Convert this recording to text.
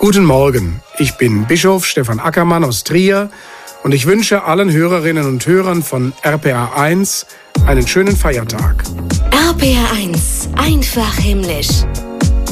Guten Morgen, ich bin Bischof Stefan Ackermann aus Trier und ich wünsche allen Hörerinnen und Hörern von RPA 1 einen schönen Feiertag. RPA 1, einfach himmlisch.